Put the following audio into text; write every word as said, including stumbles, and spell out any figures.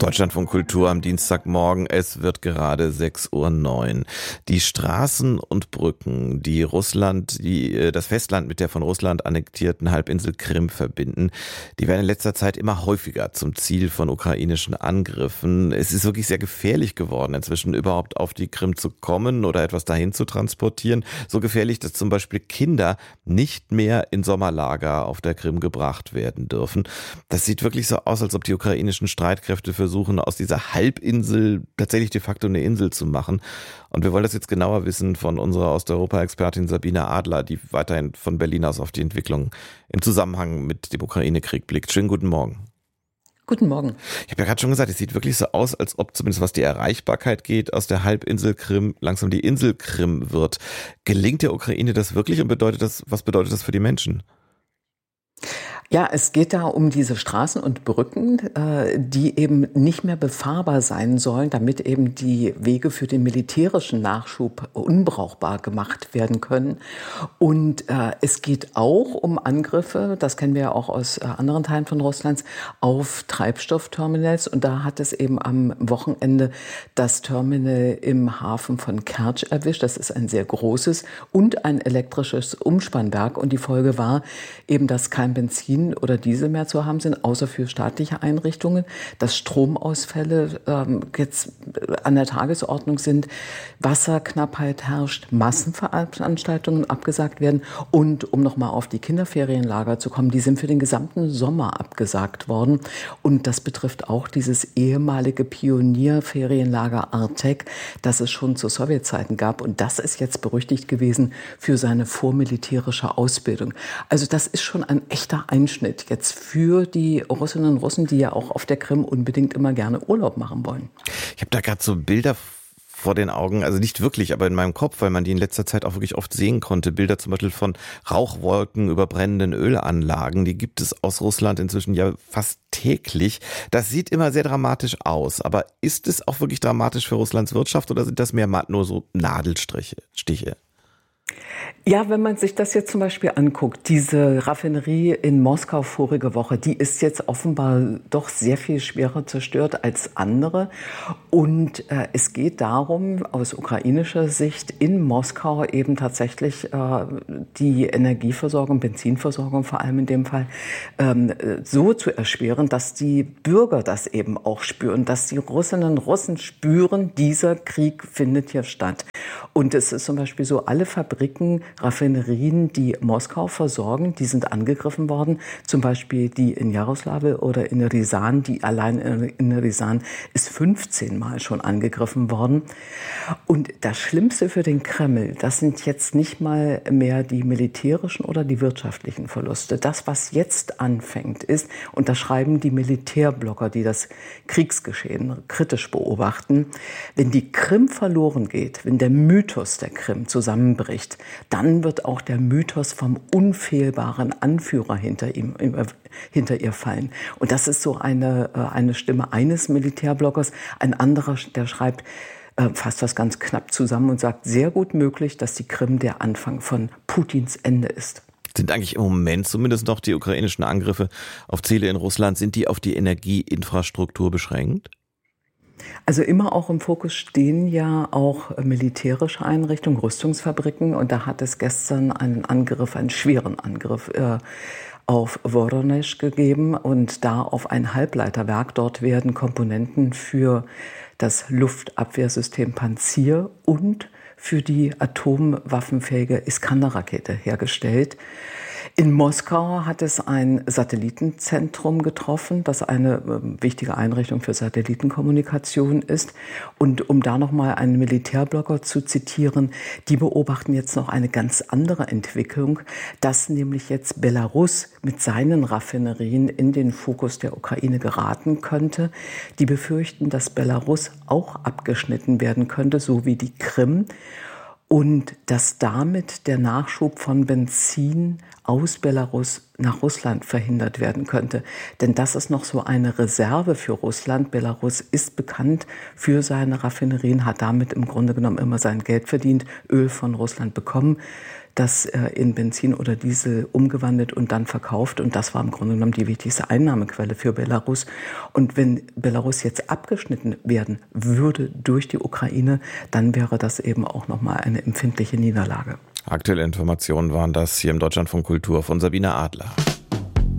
Deutschlandfunk Kultur am Dienstagmorgen. Es wird gerade sechs Uhr neun. Die Straßen und Brücken, die Russland, die das Festland mit der von Russland annektierten Halbinsel Krim verbinden, die werden in letzter Zeit immer häufiger zum Ziel von ukrainischen Angriffen. Es ist wirklich sehr gefährlich geworden, inzwischen überhaupt auf die Krim zu kommen oder etwas dahin zu transportieren. So gefährlich, dass zum Beispiel Kinder nicht mehr in Sommerlager auf der Krim gebracht werden dürfen. Das sieht wirklich so aus, als ob die ukrainischen Streitkräfte versuchen, aus dieser Halbinsel tatsächlich de facto eine Insel zu machen. Und wir wollen das jetzt genauer wissen von unserer Osteuropa-Expertin Sabine Adler, die weiterhin von Berlin aus auf die Entwicklung im Zusammenhang mit dem Ukraine-Krieg blickt. Schönen guten Morgen. Guten Morgen. Ich habe ja gerade schon gesagt, es sieht wirklich so aus, als ob zumindest was die Erreichbarkeit geht, aus der Halbinsel Krim langsam die Insel Krim wird. Gelingt der Ukraine das wirklich und bedeutet das, was bedeutet das für die Menschen? Ja, es geht da um diese Straßen und Brücken, äh, die eben nicht mehr befahrbar sein sollen, damit eben die Wege für den militärischen Nachschub unbrauchbar gemacht werden können. Und äh, es geht auch um Angriffe, das kennen wir ja auch aus äh, anderen Teilen von Russlands, auf Treibstoffterminals. Und da hat es eben am Wochenende das Terminal im Hafen von Kertsch erwischt. Das ist ein sehr großes und ein elektrisches Umspannwerk. Und die Folge war eben, dass kein Benzin oder Diesel mehr zu haben sind, außer für staatliche Einrichtungen, dass Stromausfälle ähm, jetzt an der Tagesordnung sind, Wasserknappheit herrscht, Massenveranstaltungen abgesagt werden und um nochmal auf die Kinderferienlager zu kommen, die sind für den gesamten Sommer abgesagt worden und das betrifft auch dieses ehemalige Pionierferienlager Artek, das es schon zu Sowjetzeiten gab und das ist jetzt berüchtigt gewesen für seine vormilitärische Ausbildung. Also das ist schon ein echter Einschnitt jetzt für die Russinnen und Russen, die ja auch auf der Krim unbedingt immer gerne Urlaub machen wollen. Ich habe da gerade so Bilder vor den Augen, also nicht wirklich, aber in meinem Kopf, weil man die in letzter Zeit auch wirklich oft sehen konnte. Bilder zum Beispiel von Rauchwolken über brennenden Ölanlagen, die gibt es aus Russland inzwischen ja fast täglich. Das sieht immer sehr dramatisch aus, aber ist es auch wirklich dramatisch für Russlands Wirtschaft oder sind das mehr nur so Nadelstriche, Stiche? Ja, wenn man sich das jetzt zum Beispiel anguckt, diese Raffinerie in Moskau vorige Woche, die ist jetzt offenbar doch sehr viel schwerer zerstört als andere. Und äh, es geht darum, aus ukrainischer Sicht in Moskau eben tatsächlich äh, die Energieversorgung, Benzinversorgung vor allem in dem Fall, ähm, so zu erschweren, dass die Bürger das eben auch spüren, dass die Russinnen und Russen spüren, dieser Krieg findet hier statt. Und es ist zum Beispiel so, alle Fabriken, Raffinerien, die Moskau versorgen, die sind angegriffen worden. Zum Beispiel die in Jaroslawl oder in Risan, die allein in Risan ist fünfzehn Mal schon angegriffen worden. Und das Schlimmste für den Kreml, das sind jetzt nicht mal mehr die militärischen oder die wirtschaftlichen Verluste. Das, was jetzt anfängt, ist, und da schreiben die Militärblogger, die das Kriegsgeschehen kritisch beobachten, wenn die Krim verloren geht, wenn der Mythos der Krim zusammenbricht, dann wird auch der Mythos vom unfehlbaren Anführer hinter ihm, hinter ihr fallen. Und das ist so eine, eine Stimme eines Militärbloggers. Ein anderer, der schreibt, fasst das ganz knapp zusammen und sagt, sehr gut möglich, dass die Krim der Anfang von Putins Ende ist. Sind eigentlich im Moment zumindest noch die ukrainischen Angriffe auf Ziele in Russland, sind die auf die Energieinfrastruktur beschränkt? Also immer auch im Fokus stehen ja auch militärische Einrichtungen, Rüstungsfabriken. Und da hat es gestern einen Angriff, einen schweren Angriff äh, auf Voronezh gegeben und da auf ein Halbleiterwerk. Dort werden Komponenten für das Luftabwehrsystem Panzir und für die atomwaffenfähige Iskander-Rakete hergestellt. In Moskau hat es ein Satellitenzentrum getroffen, das eine äh, wichtige Einrichtung für Satellitenkommunikation ist. Und um da nochmal einen Militärblogger zu zitieren, die beobachten jetzt noch eine ganz andere Entwicklung, dass nämlich jetzt Belarus mit seinen Raffinerien in den Fokus der Ukraine geraten könnte. Die befürchten, dass Belarus auch abgeschnitten werden könnte, so wie die Krim. Und dass damit der Nachschub von Benzin aus Belarus nach Russland verhindert werden könnte. Denn das ist noch so eine Reserve für Russland. Belarus ist bekannt für seine Raffinerien, hat damit im Grunde genommen immer sein Geld verdient, Öl von Russland bekommen. das in Benzin oder Diesel umgewandelt und dann verkauft. Und das war im Grunde genommen die wichtigste Einnahmequelle für Belarus. Und wenn Belarus jetzt abgeschnitten werden würde durch die Ukraine, dann wäre das eben auch nochmal eine empfindliche Niederlage. Aktuelle Informationen waren das hier im Deutschlandfunk Kultur von Sabine Adler.